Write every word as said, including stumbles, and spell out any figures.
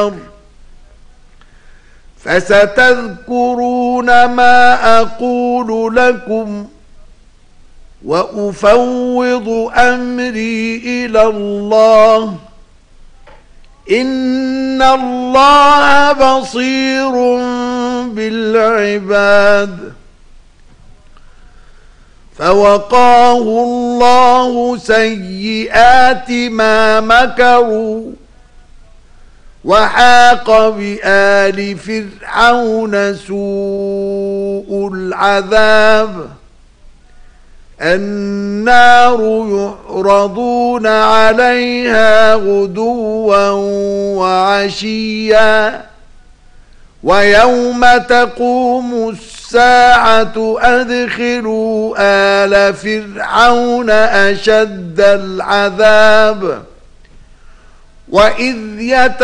فستذكرون ما أقول لكم وأفوض أمري إلى الله إن الله بصير بالعباد. فوقاه الله سيئات ما مكروا وحاق بآل فرعون سوء العذاب النار يعرضون عليها غدوا وعشيا ويوم تقوم الساعة أدخلوا آل فرعون أشد العذاب وإذ يت